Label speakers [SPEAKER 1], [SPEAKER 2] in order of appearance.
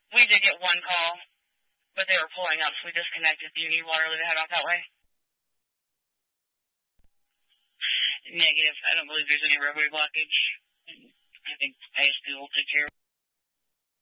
[SPEAKER 1] We did get one call, but they were pulling up, so we disconnected. Do you need Waterloo to head out that way? Negative. I don't believe there's any roadway blockage. I think ISP will take care of it.